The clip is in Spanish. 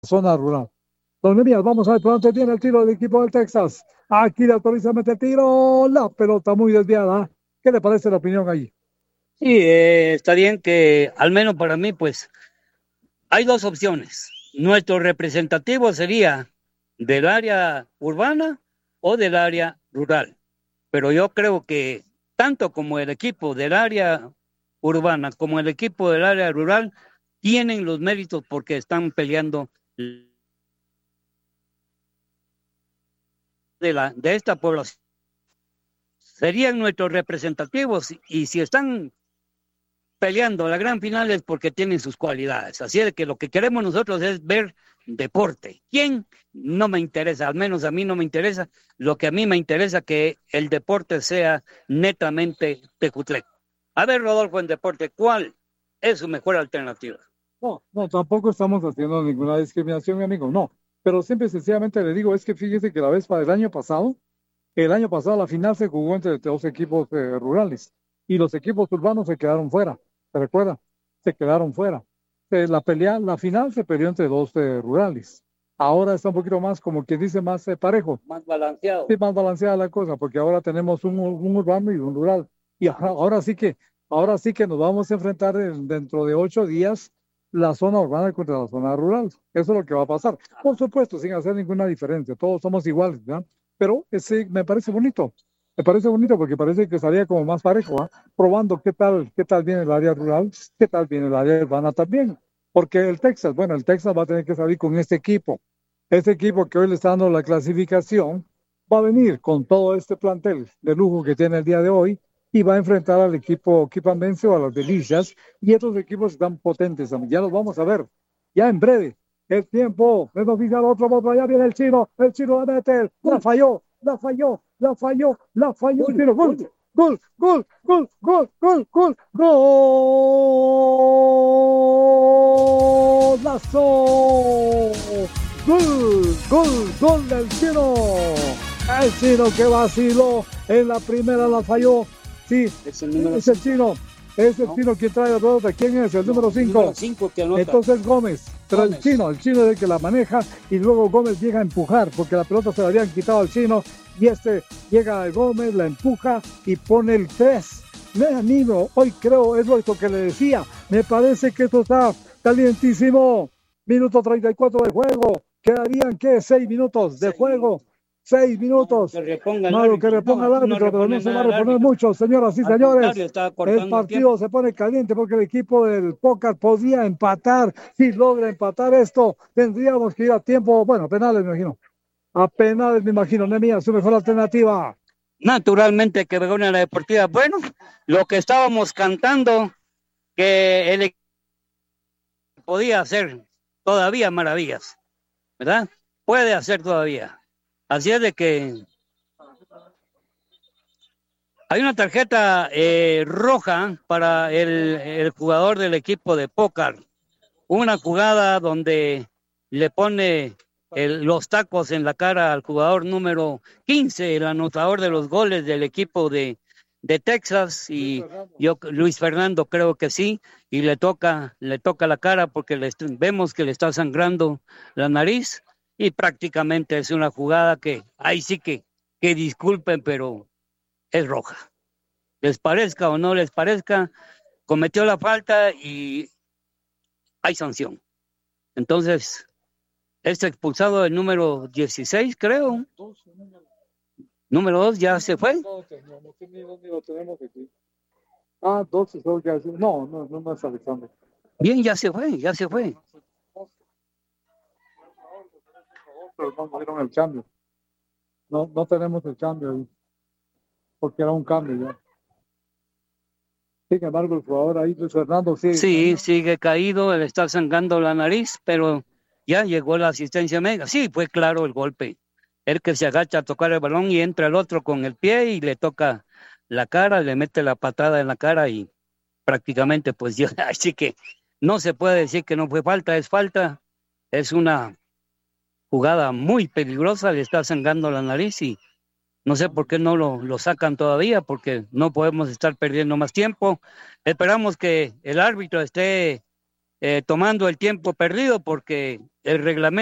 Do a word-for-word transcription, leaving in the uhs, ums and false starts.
zona rural. Don Nemías, vamos a ver por dónde tiene el tiro del equipo del Texas. Aquí le autoriza a meter tiro. La pelota muy desviada. ¿Qué le parece la opinión ahí? Sí, eh, está bien que, al menos para mí, pues, hay dos opciones. Nuestro representativo sería del área urbana o del área rural. Pero yo creo que tanto como el equipo del área urbana como el equipo del área rural tienen los méritos porque están peleando de, la, de esta población. Serían nuestros representativos y si están peleando la gran final es porque tienen sus cualidades. Así es que lo que queremos nosotros es ver deporte. ¿Quién? No me interesa, al menos a mí no me interesa. Lo que a mí me interesa es que el deporte sea netamente tecutleco. A ver, Rodolfo, en deporte, ¿cuál es su mejor alternativa? No, no, tampoco estamos haciendo ninguna discriminación, mi amigo, no. Pero siempre sencillamente le digo, es que fíjese que la vez para el año pasado, el año pasado la final se jugó entre dos equipos eh, rurales y los equipos urbanos se quedaron fuera. ¿Se recuerda? Se quedaron fuera. Eh, la pelea, la final se peleó entre dos eh, rurales. Ahora está un poquito más, como quien dice, más eh, parejo. Más balanceado. Sí, más balanceada la cosa, porque ahora tenemos un, un urbano y un rural. Y ahora, ahora sí que, ahora sí que nos vamos a enfrentar en- dentro de ocho días la zona urbana contra la zona rural. Eso es lo que va a pasar. Por supuesto, sin hacer ninguna diferencia. Todos somos iguales, ¿verdad? Pero ese me parece bonito. Me parece bonito porque parece que estaría como más parejo, ¿ah? Probando qué tal, qué tal viene el área rural, qué tal viene el área urbana también. Porque el Texas, bueno, el Texas va a tener que salir con este equipo. Este equipo que hoy le está dando la clasificación va a venir con todo este plantel de lujo que tiene el día de hoy y va a enfrentar al equipo Quipamense o a las Delicias y estos equipos están potentes, ya los vamos a ver, ya en breve. El tiempo, es oficial, otro, otro, ya viene el chino, el chino va a meter, la falló, la falló, la falló, la falló, el tiro, gol, gol, gol, gol, gol, gol, gol, golazo, gol, gol, gol del chino. El chino que vaciló en la primera la falló. Sí, Es el número es el chino. Es el ¿no? chino quien trae la pelota. ¿Quién es? El número cinco. Número cinco que anota. Entonces Gómez. Pero Gómez. el chino, el chino es el que la maneja y luego Gómez llega a empujar porque la pelota se la habían quitado al chino y este llega a Gómez, la empuja y pone el tres. Me amigo, hoy creo, es lo que le decía. Me parece que esto está calientísimo. Minuto treinta y cuatro de juego. Quedarían, ¿qué? Seis minutos de juego. Seis minutos. Que reponga el Malo que árbitro. reponga No, el árbitro, no pero no repone se va a nada el reponer árbitro. mucho, señoras y Al señores. contrario, estaba cortando El el partido tiempo. se pone caliente porque el equipo del Pócar podía empatar. Si logra empatar esto, tendríamos que ir a tiempo, bueno, a penales, me imagino. A penales, me imagino. Nemia, su mejor alternativa. Naturalmente que Begoña la Deportiva. Bueno, lo que estábamos cantando, que el equipo podía hacer todavía maravillas, ¿verdad? Puede hacer todavía. Así es de que hay una tarjeta eh, roja para el, el jugador del equipo de Pócar. Una jugada donde le pone el, los tacos en la cara al jugador número quince, el anotador de los goles del equipo de, de Texas, y yo, Luis Fernando, creo que sí, y le toca, le toca la cara porque le, vemos que le está sangrando la nariz, y prácticamente es una jugada que, ahí sí que, que disculpen, pero es roja. Les parezca o no les parezca, cometió la falta y hay sanción. Entonces, este expulsado el número dieciséis, creo. Número dos ya se fue. Ah, doce, no, no, no, no es Alexander. Bien, ya se fue, ya se fue. Pero no dieron el cambio. No, no tenemos el cambio ahí. Porque era un cambio ya. Sin embargo, el jugador ahí, Luis Fernando, sigue. Sí, sigue caído, le está sangrando la nariz, pero ya llegó la asistencia médica. Sí, fue claro el golpe. El que se agacha a tocar el balón y entra el otro con el pie y le toca la cara, le mete la patada en la cara y prácticamente pues ya, así que no se puede decir que no fue falta, es falta. Es una jugada muy peligrosa, le está sangrando la nariz y no sé por qué no lo, lo sacan todavía, porque no podemos estar perdiendo más tiempo. Esperamos que el árbitro esté eh, tomando el tiempo perdido porque el reglamento